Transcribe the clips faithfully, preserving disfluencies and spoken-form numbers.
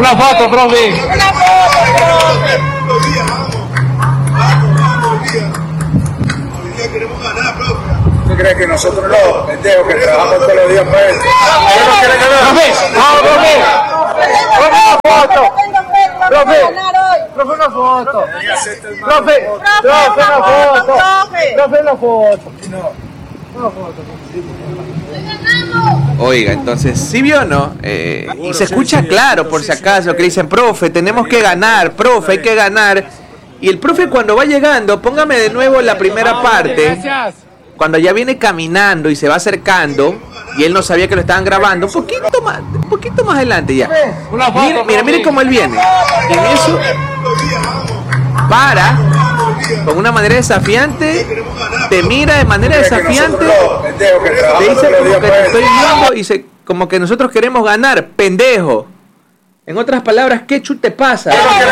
Una foto, profe. Una foto, profe. Queremos ganar, profe. ¿Usted cree que nosotros los pendejos que trabajamos todos los días para esto? ¿Usted no quiere ganar? Profe, no, profe. Una foto. Profe, profe, una foto. Profe, profe, una foto. Profe, una foto. Una foto. Oiga, entonces, ¿sí vio o no? Eh, y se escucha claro, por si acaso, que dicen, profe, tenemos que ganar, profe, hay que ganar. Y el profe cuando va llegando, póngame de nuevo la primera parte, cuando ya viene caminando y se va acercando, y él no sabía que lo estaban grabando, un poquito más, un poquito más adelante ya. Mira, mira, mire cómo él viene. Y en eso, para, con una manera desafiante, te mira de manera desafiante, te dice como que te estoy viendo y se, como que nosotros queremos ganar, pendejo. En otras palabras, ¿qué chute pasa?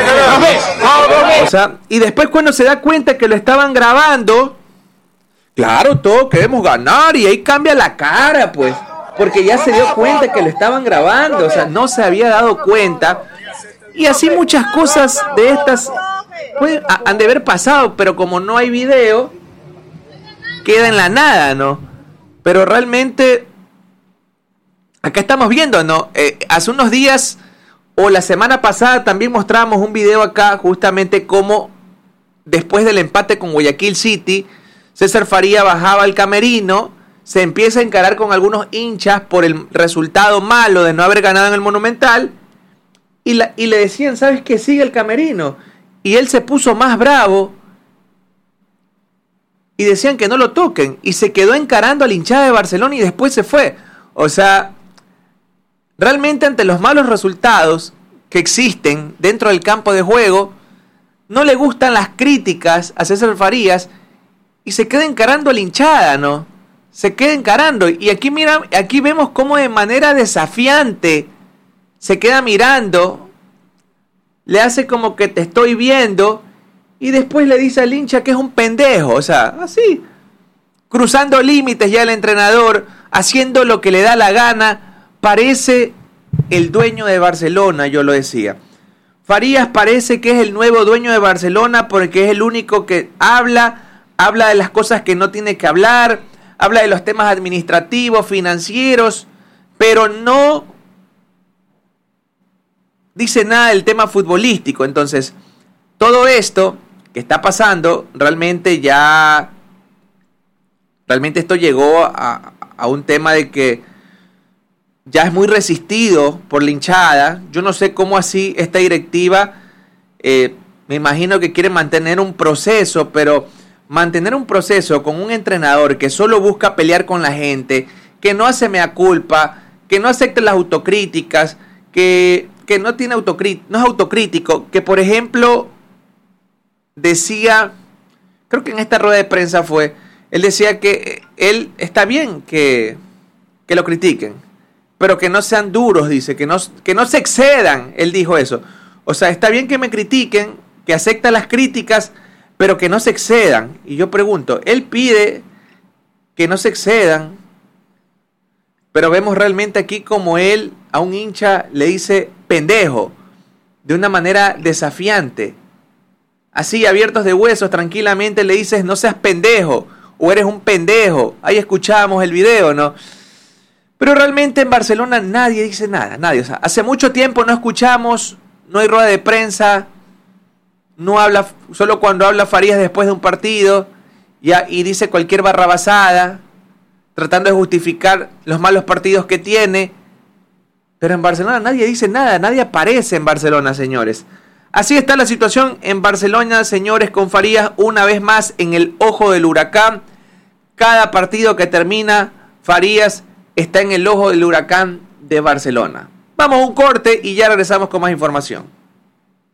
O sea, y después cuando se da cuenta que lo estaban grabando, claro, todos queremos ganar y ahí cambia la cara, pues, porque ya se dio cuenta que lo estaban grabando, o sea, no se había dado cuenta. Y así muchas cosas de estas pues, han de haber pasado, pero como no hay video, queda en la nada, ¿no? Pero realmente, acá estamos viendo, ¿no? Eh, hace unos días, o la semana pasada, también mostrábamos un video acá, justamente como después del empate con Guayaquil City, César Faría bajaba al camerino, se empieza a encarar con algunos hinchas por el resultado malo de no haber ganado en el Monumental, y, la, y le decían, ¿sabes qué? Sigue el camerino. Y él se puso más bravo, y decían que no lo toquen, y se quedó encarando a la hinchada de Barcelona y después se fue. O sea, realmente ante los malos resultados que existen dentro del campo de juego, no le gustan las críticas a César Farías y se queda encarando a la hinchada, ¿no? Se queda encarando. Y aquí, mira, aquí vemos cómo de manera desafiante se queda mirando, le hace como que te estoy viendo y después le dice al hincha que es un pendejo. O sea, así, cruzando límites ya el entrenador, haciendo lo que le da la gana. Parece el dueño de Barcelona, yo lo decía. Farías parece que es el nuevo dueño de Barcelona porque es el único que habla, habla de las cosas que no tiene que hablar, habla de los temas administrativos, financieros, pero no dice nada del tema futbolístico. Entonces, todo esto que está pasando, realmente ya, realmente esto llegó a, a un tema de que ya es muy resistido por la hinchada. Yo no sé cómo así esta directiva, eh, me imagino que quiere mantener un proceso, pero mantener un proceso con un entrenador que solo busca pelear con la gente, que no hace mea culpa, que no acepta las autocríticas, que, que no tiene autocrit- no es autocrítico, que por ejemplo decía, creo que en esta rueda de prensa fue, él decía que él está bien que, que lo critiquen, pero que no sean duros, dice, que no, que no se excedan, él dijo eso. O sea, está bien que me critiquen, que acepta las críticas, pero que no se excedan. Y yo pregunto, él pide que no se excedan, pero vemos realmente aquí como él a un hincha le dice pendejo, de una manera desafiante. Así, abiertos de huesos, tranquilamente le dices no seas pendejo, o eres un pendejo. Ahí escuchábamos el video, ¿no? Pero realmente en Barcelona nadie dice nada, nadie. O sea, hace mucho tiempo no escuchamos, no hay rueda de prensa, no habla, solo cuando habla Farías después de un partido, ya, y dice cualquier barrabasada, tratando de justificar los malos partidos que tiene. Pero en Barcelona nadie dice nada, nadie aparece en Barcelona, señores. Así está la situación en Barcelona, señores, con Farías una vez más en el ojo del huracán. Cada partido que termina, Farías está en el ojo del huracán de Barcelona. Vamos a un corte y ya regresamos con más información.